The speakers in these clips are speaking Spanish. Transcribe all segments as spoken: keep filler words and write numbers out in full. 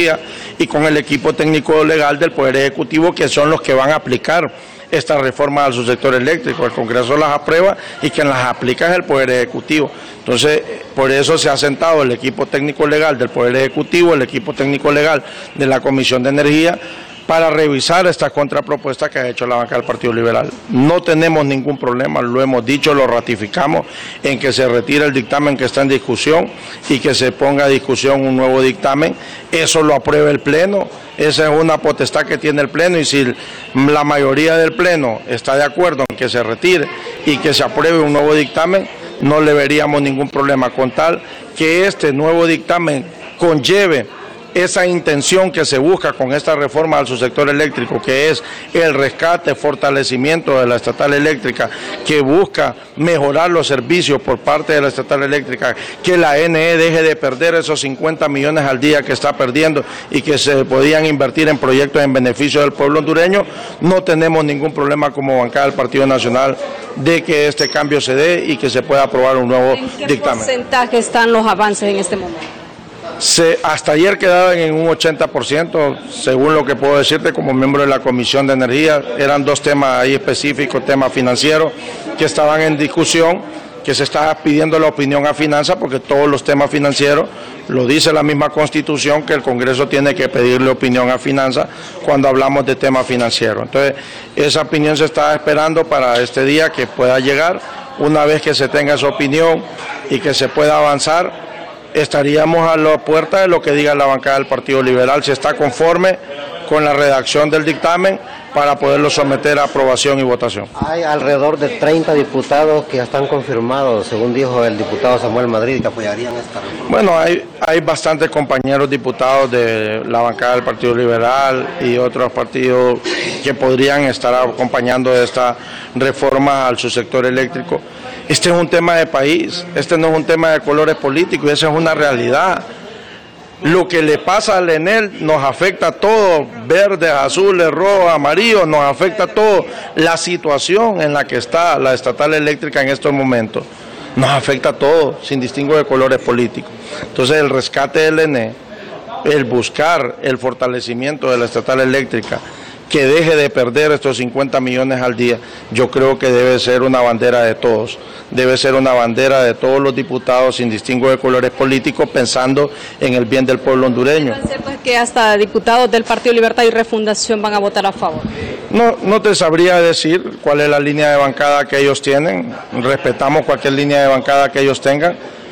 Energía y con el equipo técnico legal del Poder Ejecutivo, que son los que van a aplicar esta reforma al subsector eléctrico. El Congreso las aprueba y quien las aplica es el Poder Ejecutivo. Entonces, por eso se ha sentado el equipo técnico legal del Poder Ejecutivo, el equipo técnico legal de la Comisión de Energía, para revisar esta contrapropuesta que ha hecho la banca del Partido Liberal. No tenemos ningún problema, lo hemos dicho, lo ratificamos, en que se retire el dictamen que está en discusión y que se ponga a discusión un nuevo dictamen. Eso lo apruebe el Pleno, esa es una potestad que tiene el Pleno, y si la mayoría del Pleno está de acuerdo en que se retire y que se apruebe un nuevo dictamen, no le veríamos ningún problema, con tal que este nuevo dictamen conlleve esa intención que se busca con esta reforma al subsector eléctrico, que es el rescate, fortalecimiento de la estatal eléctrica, que busca mejorar los servicios por parte de la estatal eléctrica, que la N E deje de perder esos cincuenta millones al día que está perdiendo y que se podían invertir en proyectos en beneficio del pueblo hondureño. No tenemos ningún problema como bancada del Partido Nacional de que este cambio se dé y que se pueda aprobar un nuevo dictamen. ¿En qué porcentaje están los avances en este momento? Se, hasta ayer quedaban en un ochenta por ciento, según lo que puedo decirte como miembro de la Comisión de Energía. Eran dos temas ahí específicos, temas financieros, que estaban en discusión, que se estaba pidiendo la opinión a Finanzas, porque todos los temas financieros, lo dice la misma Constitución, que el Congreso tiene que pedirle opinión a Finanzas cuando hablamos de temas financieros. Entonces, esa opinión se está esperando para este día que pueda llegar. Una vez que se tenga esa opinión y que se pueda avanzar, estaríamos a la puerta de lo que diga la bancada del Partido Liberal, si está conforme con la redacción del dictamen para poderlo someter a aprobación y votación. Hay alrededor de treinta diputados que ya están confirmados, según dijo el diputado Samuel Madrid, que apoyarían esta reforma. Bueno, hay, hay bastantes compañeros diputados de la bancada del Partido Liberal y otros partidos que podrían estar acompañando esta reforma al subsector eléctrico. Este es un tema de país, este no es un tema de colores políticos, esa es una realidad. Lo que le pasa al ENEL nos afecta a todos, verdes, azules, rojos, amarillos, nos afecta a todos. La situación en la que está la estatal eléctrica en estos momentos nos afecta a todos, sin distingo de colores políticos. Entonces, el rescate del ENE, el buscar el fortalecimiento de la estatal eléctrica, que deje de perder estos cincuenta millones al día, yo creo que debe ser una bandera de todos, debe ser una bandera de todos los diputados sin distingo de colores políticos, pensando en el bien del pueblo hondureño. ¿Es cierto que hasta diputados del Partido Libertad y Refundación van a votar a favor? No, no te sabría decir cuál es la línea de bancada que ellos tienen, respetamos cualquier línea de bancada que ellos tengan.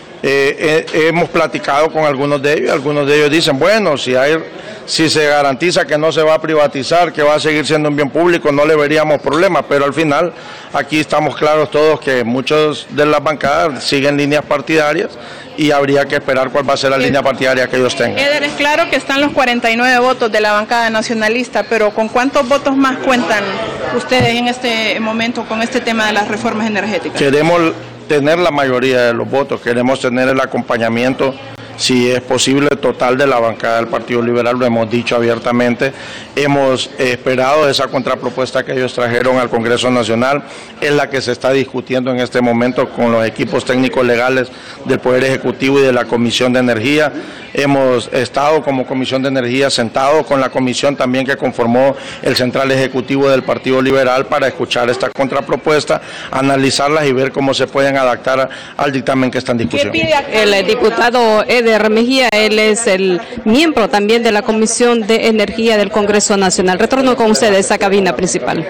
Eh, eh, hemos platicado con algunos de ellos, algunos de ellos dicen, bueno, si hay, si se garantiza que no se va a privatizar, que va a seguir siendo un bien público, no le veríamos problema, pero al final aquí estamos claros todos que muchos de las bancadas siguen líneas partidarias y habría que esperar cuál va a ser la línea partidaria que ellos tengan. Eder, es claro que están los cuarenta y nueve votos de la bancada nacionalista, pero ¿con cuántos votos más cuentan ustedes en este momento con este tema de las reformas energéticas? Queremos tener la mayoría de los votos, queremos tener el acompañamiento, si es posible, total de la bancada del Partido Liberal, lo hemos dicho abiertamente. Hemos esperado esa contrapropuesta que ellos trajeron al Congreso Nacional, es la que se está discutiendo en este momento con los equipos técnicos legales del Poder Ejecutivo y de la Comisión de Energía. Hemos estado como Comisión de Energía sentados con la comisión también que conformó el Central Ejecutivo del Partido Liberal para escuchar esta contrapropuesta, analizarlas y ver cómo se pueden adaptar al dictamen que está en discusión. ¿Qué pide el diputado Eder Mejía? Él es el miembro también de la Comisión de Energía del Congreso Nacional. Retorno con ustedes a esa cabina principal.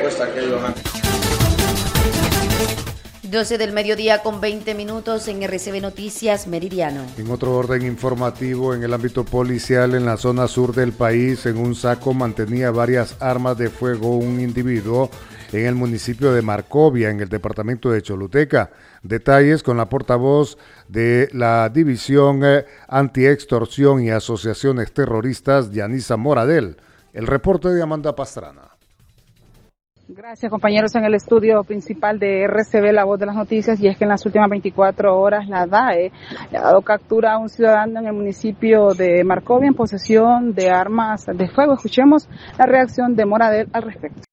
doce del mediodía con veinte minutos en R C B Noticias Meridiano. En otro orden informativo, en el ámbito policial, en la zona sur del país, en un saco mantenía varias armas de fuego un individuo en el municipio de Marcovia, en el departamento de Choluteca. Detalles con la portavoz de la División eh, Antiextorsión y Asociaciones Terroristas, Yanisa Moradel. El reporte de Amanda Pastrana. Gracias, compañeros, en el estudio principal de R C B, La Voz de las Noticias, y es que en las últimas veinticuatro horas la D A E le ha dado captura a un ciudadano en el municipio de Marcovia en posesión de armas de fuego. Escuchemos la reacción de Moradel al respecto.